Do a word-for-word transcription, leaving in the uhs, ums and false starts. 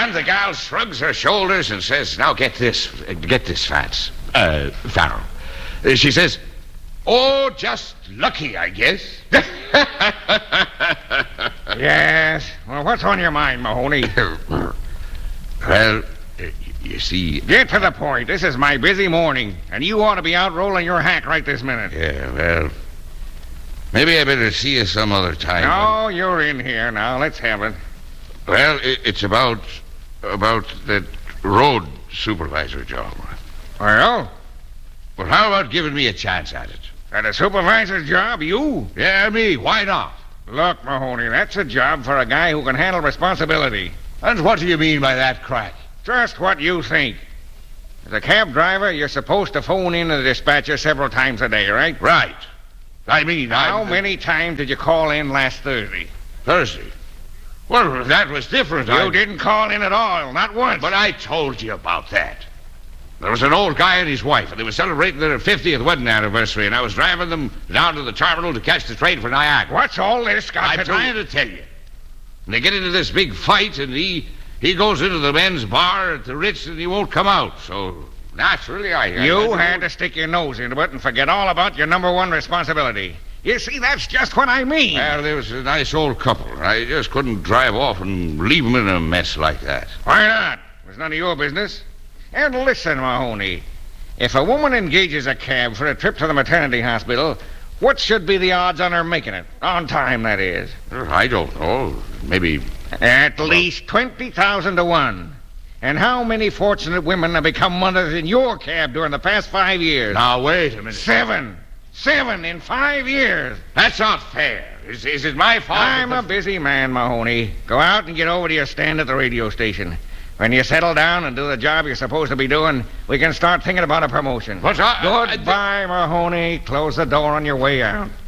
And the gal shrugs her shoulders and says, now get this, uh, get this, Fats. Uh, Farrell. Uh, she says, oh, just lucky, I guess. Yes. Well, what's on your mind, Mahoney? Well, uh, you see... Get to the point. This is my busy morning, and you ought to be out rolling your hack right this minute. Yeah, well, maybe I better see you some other time. No, you're in here now. Let's have it. Well, it, it's about, about that road supervisor job. Well? Well, how about giving me a chance at it? At a supervisor's job, you? Yeah, me. Why not? Look, Mahoney, that's a job for a guy who can handle responsibility. And what do you mean by that crack? Just what you think. As a cab driver, you're supposed to phone in to the dispatcher several times a day, right? Right. I mean, How I... many times did you call in last Thursday? Thursday? Well, that was different. You I... didn't call in at all, not once. But I told you about that. There was an old guy and his wife, and they were celebrating their fiftieth wedding anniversary, and I was driving them down to the terminal to catch the train for Niagara. What's all this got I'm to do... trying to tell you. And they get into this big fight, and he he goes into the men's bar at the Ritz, and he won't come out. So, naturally, I... I You had had to stick your nose into it and forget all about your number one responsibility. You see, that's just what I mean. Well, there was a nice old couple. I just couldn't drive off and leave them in a mess like that. Why not? It was none of your business. And listen, Mahoney, if a woman engages a cab for a trip to the maternity hospital, what should be the odds on her making it? On time, that is. I don't know. Maybe... At least twenty thousand to one. And how many fortunate women have become mothers in your cab during the past five years? Now, wait a minute. Seven. Seven in five years. That's not fair. Is, is it my fault? I'm a busy man, Mahoney. Go out and get over to your stand at the radio station. When you settle down and do the job you're supposed to be doing, we can start thinking about a promotion. What's that? Goodbye, Mahoney. Close the door on your way out.